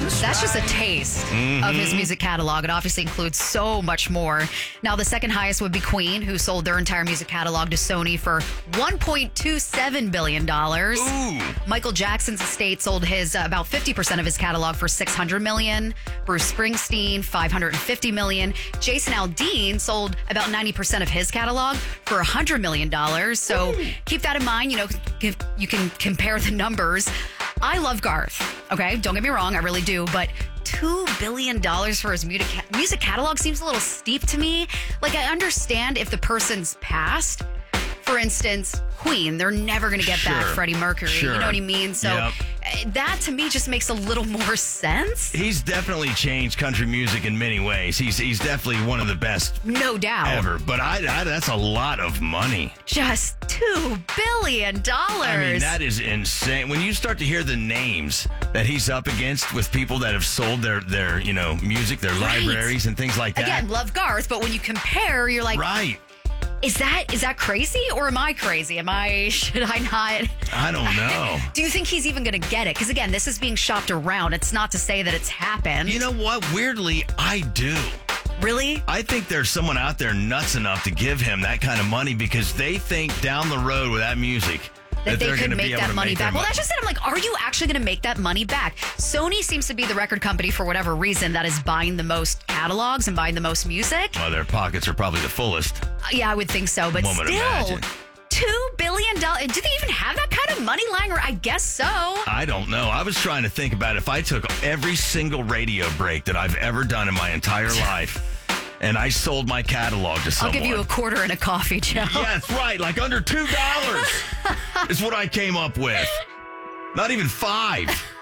That's just a taste of his music catalog. It obviously includes so much more. Now, the second highest would be Queen, who sold their entire music catalog to Sony for $1.27 billion. Ooh. Michael Jackson's estate sold his about 50% of his catalog for $600 million. Bruce Springsteen, $550 million. Jason Aldean sold about 90% of his catalog for $100 million. So keep that in mind. You know, you can compare the numbers. I love Garth. Okay, don't get me wrong, I really do. But $2 billion for his music catalog seems a little steep to me. Like, I understand if the person's passed. For instance, Queen, they're never going to get back Freddie Mercury. Sure. You know what I mean? So that to me just makes a little more sense. He's definitely changed country music in many ways. He's definitely one of the best. No doubt. Ever. But that's a lot of money. Just $2 billion. I mean, that is insane. When you start to hear the names that he's up against with people that have sold their music, their libraries and things like that. Again, love Garth, but when you compare, you're like, right. Is that crazy or am I crazy? Should I not? I don't know. Do you think he's even going to get it? Because again, this is being shopped around. It's not to say that it's happened. You know what? Weirdly, I do. Really? I think there's someone out there nuts enough to give him that kind of money because they think down the road with that music that they they're could going to be make able that to money make back. their Well, that's just it. I'm like, are you actually going to make that money back? Sony seems to be the record company for whatever reason that is buying the most catalogs and buying the most music. Well, their pockets are probably the fullest. Yeah, I would think so. But One would still, imagine. $2 billion. Do they even have that kind of money lying around? I guess so. I don't know. I was trying to think about if I took every single radio break that I've ever done in my entire life and I sold my catalog to someone. I'll give you a quarter and a coffee, Joe. Yeah, that's right. Like under $2 is what I came up with. Not even $5.